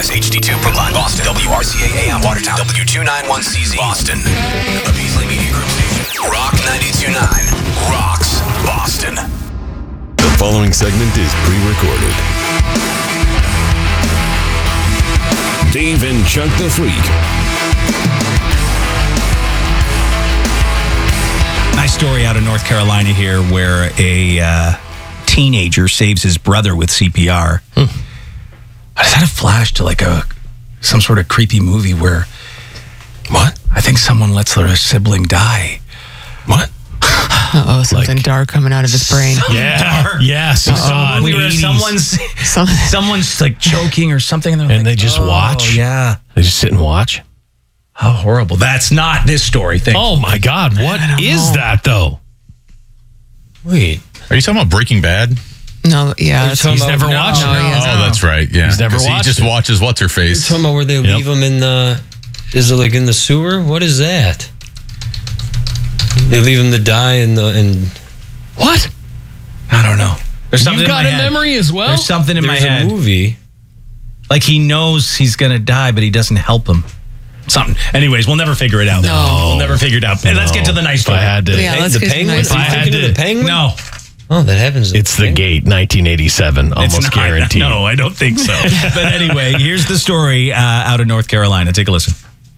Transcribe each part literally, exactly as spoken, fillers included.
Otherwise, H D two, Brookline, Boston, W R C A A M, Watertown, W two ninety-one C Z, Boston, a Beasley Media Group station, Rock ninety-two point nine, rocks Boston. The following segment is pre-recorded. Dave and Chuck the Freak. Nice story out of North Carolina here where a uh, teenager saves his brother with C P R. Hmm. Does that a flash to like a some sort of creepy movie where what? I think someone lets their sibling die. What? Uh-oh, something like, dark coming out of his brain. Yeah. Dark. Yes. Uh-oh. We were someone's Some, someone's like choking or something and, and like, they just oh, watch. Yeah. They just sit and watch. How horrible. That's not this story. Thank oh my God. What is know. that though? Wait. Are you talking about Breaking Bad? No, yeah. He's never no, watched no, it. he Oh, hasn't. that's right. Yeah. He's never 'Cause watched He just it. watches what's her You're face. talking about where they Yep. leave them in the... Is it like in the sewer? What is that? They leave them to die in the... In, What? I don't know. There's something You've got in my a head. memory as well? There's something in there's my head. a movie. Like he knows he's going to die, but he doesn't help him. Something. Anyways, we'll never figure it out. No. We'll never figure it out. Hey, let's get to the nice If I story. had to. Yeah, let's the get to the penguin? nice Are you I had thinking of to- the penguin? No. Oh, that happens. in It's the penguin. Gate, nineteen eighty-seven. It's Almost not. guaranteed. No, I don't think so. But anyway, here's the story uh, out of North Carolina. Take a listen.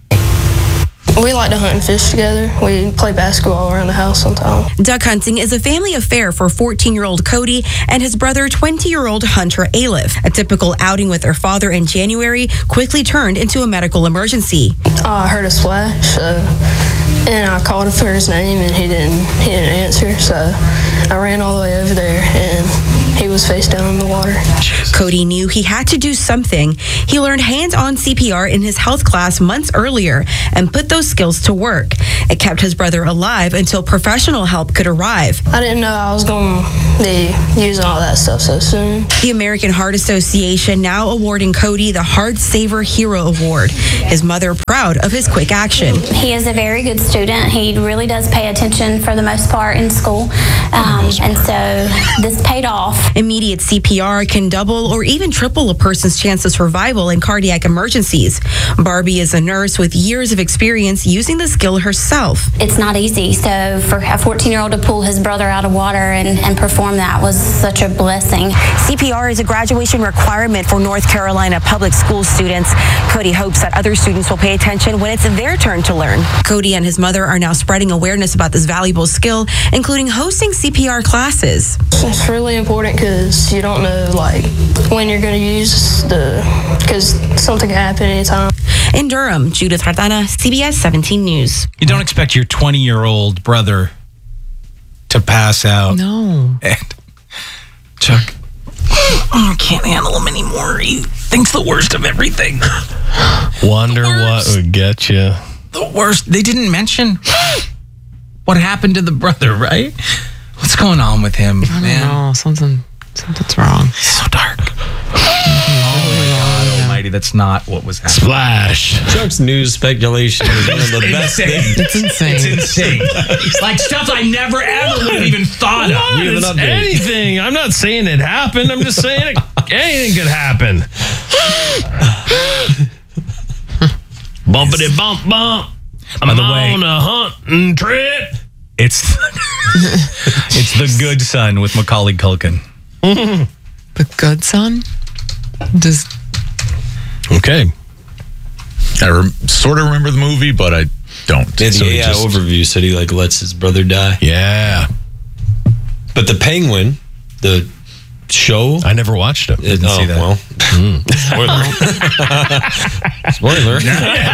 We like to hunt and fish together. We play basketball around the house sometimes. Duck hunting is a family affair for fourteen-year-old Cody and his brother, twenty-year-old Hunter Aliff. A typical outing with their father in January quickly turned into a medical emergency. Uh, I heard a splash, uh, and I called him for his name, and he didn't. He didn't answer. So I ran all the way over there, and he was face down in the water. Cody knew he had to do something. He learned hands-on C P R in his health class months earlier and put those skills to work. It kept his brother alive until professional help could arrive. I didn't know I was going to be using all that stuff so soon. The American Heart Association now awarding Cody the Heart Saver Hero Award. His mother proud of his quick action. He is a very good student. He really does pay attention for the most part in school. Um, and so this paid off. Immediate C P R can double or even triple a person's chance of survival in cardiac emergencies. Barbie is a nurse with years of experience using the skill herself. It's not easy. So for a fourteen-year-old to pull his brother out of water and, and perform that was such a blessing. C P R is a graduation requirement for North Carolina public school students. Cody hopes that other students will pay attention when it's their turn to learn. Cody and his mother are now spreading awareness about this valuable skill, including hosting C P R classes. It's really important because you don't know like when you're going to use the because something can happen anytime. In Durham, Judith Hartana, C B S seventeen News. You don't expect your twenty-year-old brother to pass out. no. And Chuck, I can't handle him anymore. He thinks the worst of everything. Wonder what would get you. The worst. They didn't mention what happened to the brother, right? What's going on with him, I man? don't know. Something, something's wrong. It's so dark. Oh my God Almighty, that's not what was happening. Splash. Chuck's news speculation is one of the best Insane. things. It's insane. It's insane. It's like stuff I never ever would have even thought of. We have an It's update. anything. I'm not saying it happened. I'm just saying it, anything could happen. Bumpity bump bump. I'm By the way- on a hunting trip. It's it's The Good Son with Macaulay Culkin. The good son? Does Okay. I rem- sort of remember the movie, but I don't. Yeah, So the he A I just- overview said he like lets his brother die. Yeah. But the penguin, the show. I never watched it. It, Didn't oh, see that. well. Spoiler. Spoiler.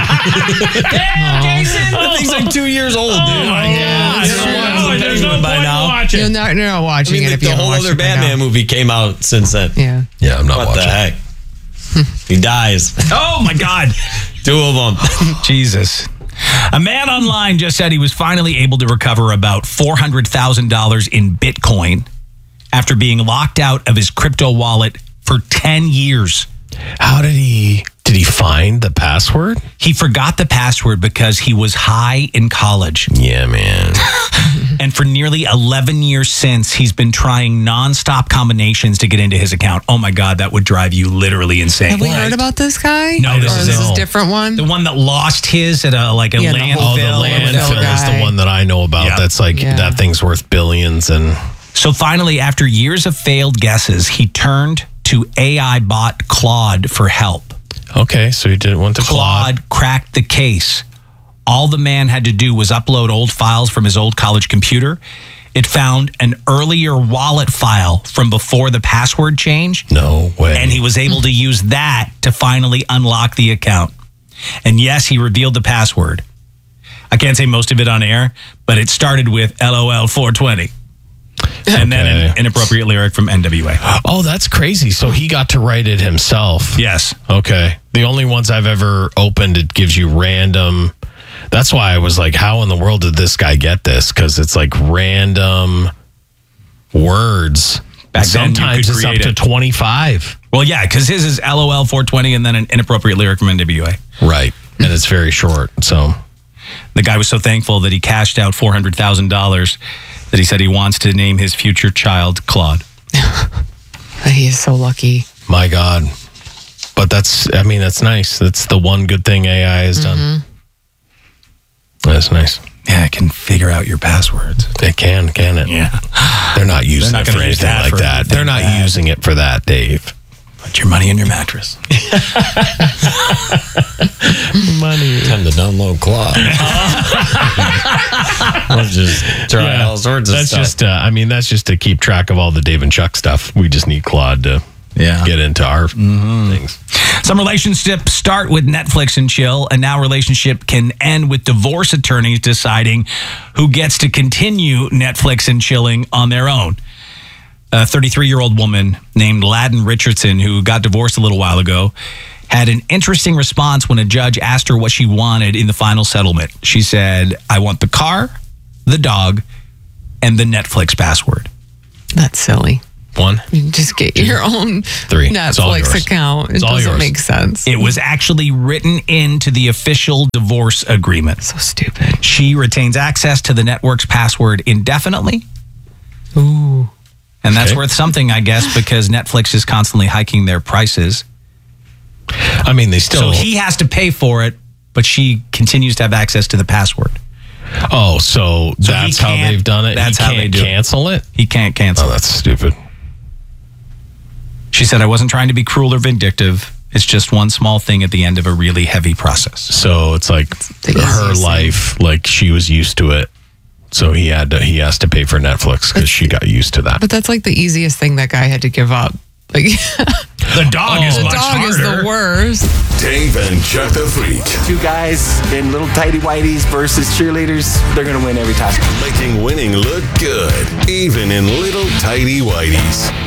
That thing's like two years old, dude. Oh my God. Oh, There's no penguin by point now. watching. you're not, you're not I watching mean, it like, if you the haven't whole watched other it by now. Batman movie came out since then. Yeah. Yeah, I'm not What the watching. heck? He dies. Oh my God. Two of them. Jesus. A man online just said he was finally able to recover about four hundred thousand dollars in Bitcoin after being locked out of his crypto wallet for ten years. How did he, did he find the password? He forgot the password because he was high in college. Yeah, man. And for nearly eleven years since, he's been trying nonstop combinations to get into his account. Oh my God, that would drive you literally insane. Have we heard about this guy? No, this or is is this it. a different one? The one that lost his at a like a Yeah, the landfill. whole- Oh, the landfill is guy. the one that I know about. Yeah. That's like, Yeah. that thing's worth billions. And So finally, after years of failed guesses, he turned to A I bot Claude for help. okay, so he didn't want to Claude. Claude cracked the case. All the man had to do was upload old files from his old college computer. It found an earlier wallet file from before the password change. No way. And he was able to use that to finally unlock the account. And yes, he revealed the password. I can't say most of it on air, but it started with L O L four twenty. And then an Okay. inappropriate lyric from N W A. Oh, that's crazy. So he got to write it himself. Yes. Okay. The only ones I've ever opened, it gives you random. That's why I was like, how in the world did this guy get this? Because it's like random words. Back then, you Sometimes could it's up create to it. twenty-five. Well, yeah, because his is L O L four twenty and then an inappropriate lyric from N W A. Right. And it's very short. So The guy was so thankful that he cashed out four hundred thousand dollars that he said he wants to name his future child Claude. He is so lucky. my God. But that's, I mean, that's nice. That's the one good thing A I has done. That's nice. Yeah, it can figure out your passwords. It can, can it? Yeah. They're not using They're not it for gonna use anything that like for that. anything They're not bad. using it for that, Dave. Put your money in your mattress. Money. Time to download Claude. We'll just try Yeah. all sorts of That's stuff. just, uh, I mean, that's just to keep track of all the Dave and Chuck stuff. We just need Claude to Yeah. get into our things. Some relationships start with Netflix and chill, and now relationship can end with divorce attorneys deciding who gets to continue Netflix and chilling on their own. A thirty-three-year-old woman named Ladden Richardson, who got divorced a little while ago, had an interesting response when a judge asked her what she wanted in the final settlement. She said, I want the car, the dog, and the Netflix password. That's silly. One. You just get your own Three. It's all Netflix yours. account. It It's all doesn't yours. make sense. It was actually written into the official divorce agreement. So stupid. She retains access to the network's password indefinitely. Ooh. And that's Okay. worth something, I guess, because Netflix is constantly hiking their prices. I mean, they still. So he has to pay for it, but she continues to have access to the password. oh, so, So that's he how can't- they've done it? that's he how can't they do it. cancel it? He can't cancel Oh, it. that's stupid. She said, I wasn't trying to be cruel or vindictive. It's just one small thing at the end of a really heavy process. So it's like the her easiest life, like she was used to it. So he had to, he has to pay for Netflix because she got used to that. But that's like the easiest thing that guy had to give up. Like The dog is the much dog is harder. the worst. Dave and Chuck the Freak. Two guys in little tighty whities versus cheerleaders. They're going to win every time. Making winning look good, even in little tighty whities.